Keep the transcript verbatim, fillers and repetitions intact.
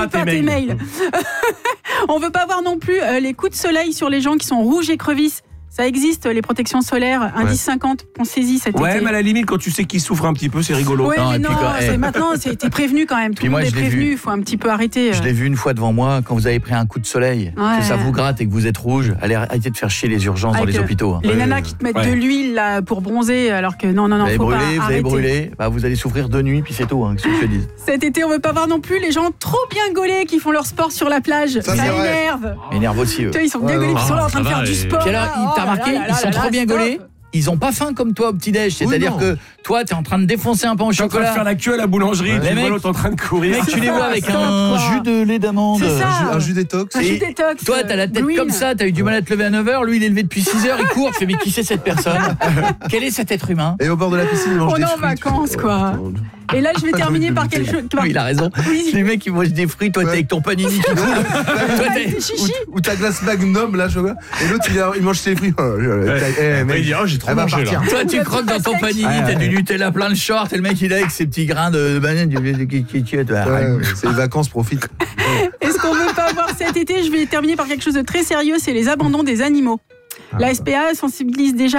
pas, pas tes mails. mails. On veut pas voir non plus euh, les coups de soleil sur les gens qui sont rouges écrevisses. Ça existe, les protections solaires, indice ouais. cinquante, pensez-y cet ouais, été. Ouais, mais à la limite, quand tu sais qu'ils souffrent un petit peu, c'est rigolo. Ouais, non, mais et non, puis quand, c'est hey. maintenant, t'es prévenu quand même. Tout puis le monde moi, est prévenu, il faut un petit peu arrêter. Je l'ai vu une fois devant moi, quand vous avez pris un coup de soleil, ouais. que ça vous gratte et que vous êtes rouge, allez arrêtez de faire chier les urgences Avec dans les euh, hôpitaux. Les ouais. nanas qui te mettent ouais. de l'huile là, pour bronzer, alors que non, non, non, vous faut brûlé, pas Vous arrêter. avez brûlé, bah, vous allez souffrir de nuit, puis c'est tout, hein, que je te dise. Cet été, on veut pas voir non plus les gens trop bien gaulés qui font leur sport sur la plage. Ça, ça énerve. Énerve aussi, eux. Ils sont bien gaulés, ils sont là en train de faire du sport. Puis alors, t'as remarqué, ils sont trop bien gaulés. Ils ont pas faim comme toi au petit-déj, c'est-à-dire oui, que toi t'es en train de défoncer un pain au chocolat. T'es en train de faire la queue à la boulangerie, ouais, tu vois l'autre en train de courir. Mec, tu les vois avec un jus de lait d'amande, un jus détox. Un jus détox. Toi t'as la tête green. Comme ça, t'as eu du mal à te lever à neuf heures, lui il est levé depuis six heures, il court, tu fais mais qui c'est cette personne? Quel est cet être humain? Et au bord de la piscine, il mange des fruits. On est en vacances quoi. Et là, je vais terminer par quelque chose. Oui, il a raison. Oui. Les mecs, ils mangent des fruits, toi, ouais. t'es avec ton panini qui coule. Ou ta glace Magnum, là, je vois. Et l'autre, il, il mange ses fruits. Eh, mais il dit, oh, j'ai trop mangé, là. Toi, tu croques dans ton panini, t'as du Nutella plein de shorts, et le mec, il est avec ses petits grains de banane, c'est les vacances, profite. Est-ce qu'on veut pas voir cet été? Je vais terminer par quelque chose de très sérieux, c'est les abandons des animaux. La S P A sensibilise déjà